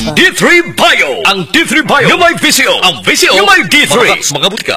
D3 Bio. Ang D3 Bio yung may VCO. Ang VCO yung may D3. Mga butika.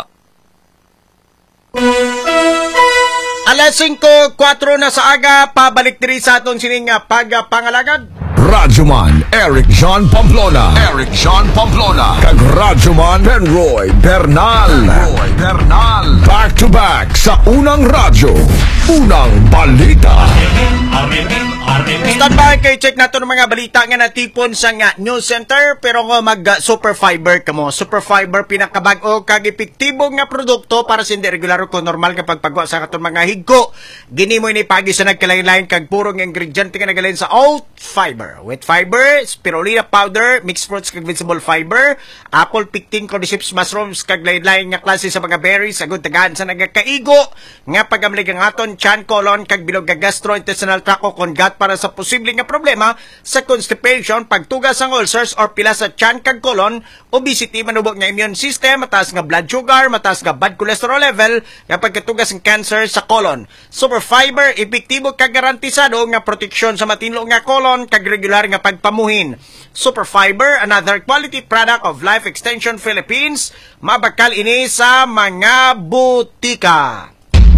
Alas 5:04 na sa aga, pabalik diri sa aton sining pagpangalagad. Radyoman Eric John Pamplona. Eric John Pamplona. Kag Radyoman Penroy Bernal. Back to back sa unang radyo. Unang balita. Stand by kay check nato ng mga balita nga natipon sa news center, pero nga mag super fiber kamo. Super fiber pinakabag-o kag epektibo nga produkto para sa hindi regular ko normal nga pagpagwa sa katon mga higko. Gini mo ini pagi sa nagkalain-lain kag puro nga ingrediente nga nagalin sa oat fiber, wheat fiber, spirulina powder, mixed fruits kag vegetable fiber, apple pectin, cordyceps mushrooms kag lain-lain nga klase sa mga berries agud tagaan sa nagakaigo nga pagamlig ang aton chan, colon kag bilog nga gastrointestinal tract o kongat para sa posibleng nga problema sa constipation, pagtugas ang ulcers or pila sa chan kag colon, obesity, manubok nga immune system, mataas nga blood sugar, mataas nga bad cholesterol level, nga pagkatugas ng cancer sa colon. Super fiber, epektibo kag garantisado nga proteksyon sa matinlo nga colon kag regular nga pagpamuhin. Super fiber, another quality product of Life Extension Philippines, mabakal ini sa mga butika.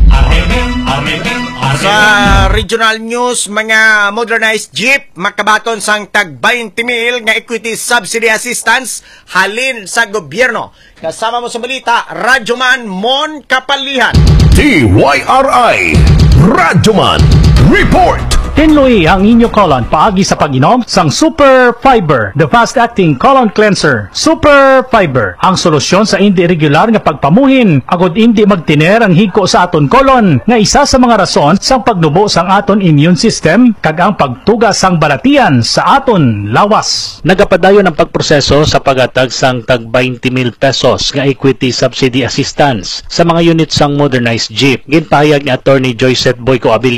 Sa regional news, mga modernized jeep makabaton sang tag 20,000 nga equity subsidy assistance halin sa gobyerno. Kasama mo sa balita, Radyoman Mon Kapalihan. TYRI Radyoman Report. Tinloy ang inyo colon paagi sa pag-inom sang Super Fiber, the fast-acting colon cleanser. Super Fiber, ang solusyon sa hindi regular nga pagpamuhin, agod hindi magtiner ang higko sa aton colon, nga isa sa mga rason sang pagnubo sang aton immune system, kag ang pagtugas sang balatian sa aton lawas. Nagapadayon ang pagproseso sa pagatag sang tag 20,000 pesos nga equity subsidy assistance sa mga unit sang modernized jeep. Ginpahayag ni Attorney Joyce Boyco Abilio